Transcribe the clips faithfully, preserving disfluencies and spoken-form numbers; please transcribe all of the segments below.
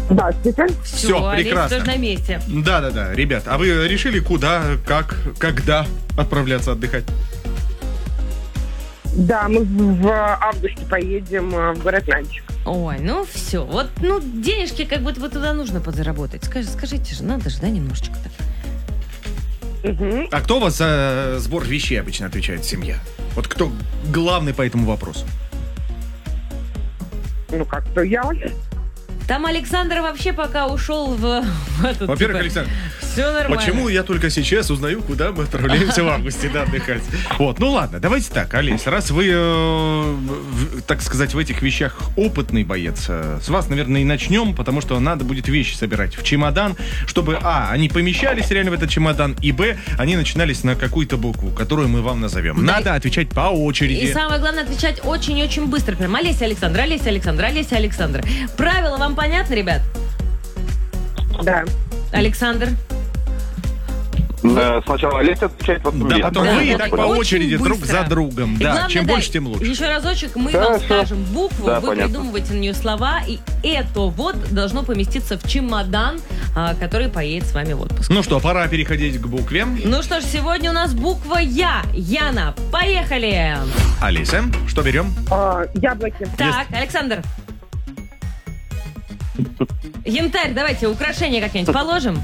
Да, слушай. Все, прекрасно. Олеся тоже на месте. Да-да-да, ребят, а вы решили куда, как, когда отправляться отдыхать? Да, мы в августе поедем в город Нальчик. Ой, ну все. Вот, ну, денежки как будто бы туда нужно подзаработать. Скажи, скажите же, надо же, да, немножечко так. Угу. А кто у вас за сбор вещей обычно отвечает в семье? Вот кто главный по этому вопросу? Ну как, то я. Там Александр вообще пока ушел в, в этот, Во-первых, типа, Александр, все нормально. почему я только сейчас узнаю, куда мы отправляемся в августе, да, отдыхать? Вот, ну ладно, давайте так, Олесь, раз вы, э, в, так сказать, в этих вещах опытный боец, э, с вас, наверное, и начнем, потому что надо будет вещи собирать в чемодан, чтобы, а, они помещались реально в этот чемодан, и, б, они начинались на какую-то букву, которую мы вам назовем. Да. Надо отвечать по очереди. И самое главное, отвечать очень-очень быстро. Прям Олеся Александра, Олеся Александра, Олеся Александра. Правила вам понятно, ребят? Да. Александр? Э, Сначала Олеся отвечает, потом Да, я. потом Да, вы и вот так по очень очереди друг быстро. за другом. И Да, главное, чем да, больше, тем лучше. Еще разочек мы Да, вам всё. скажем букву, Да, вы понятно. придумываете на нее слова, и это вот должно поместиться в чемодан, а, который поедет с вами в отпуск. Ну что, пора переходить к букве. Ну что ж, сегодня у нас буква Я. Яна, поехали! Алиса, что берем? А, яблоки. Так, Александр. Янтарь, давайте украшения как-нибудь положим.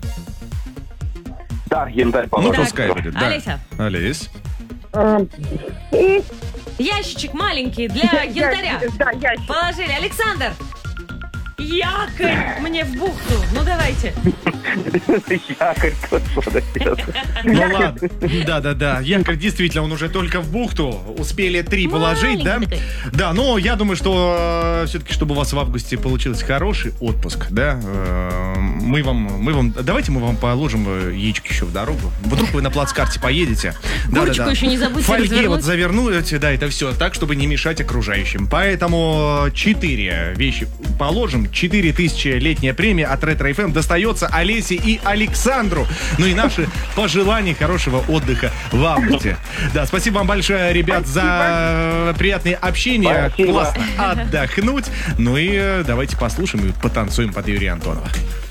Да, янтарь, Ну, пожалуйста. пускай будет, да. Олеся. Олесь. А, и Ящичек маленький для я- янтаря. я- Да, ящик. Положили. Александр. Якорь мне в бухту. Ну давайте. Якорь, господи. Ну ладно. Да-да-да. Якорь, действительно, он уже только в бухту. Успели три положить, да? Маленький Да, но я думаю, что э, все-таки, чтобы у вас в августе получился хороший отпуск, да, э, мы вам, мы вам, давайте мы вам положим э, яички еще в дорогу. Вдруг вы на плацкарте поедете. Курочку еще не забудьте Фольги развернуть. вот завернуть, да, это все так, чтобы не мешать окружающим. Поэтому четыре вещи положим. Четыре тысячи летняя премия от Ретро эф эм достается Олесе и Александру. Ну и наши пожелания хорошего отдыха в августе. Да, спасибо вам большое, ребят, за приятное общение. Спасибо. Классно отдохнуть. Ну и э, давайте послушаем и потанцуем под Юрия Антонова.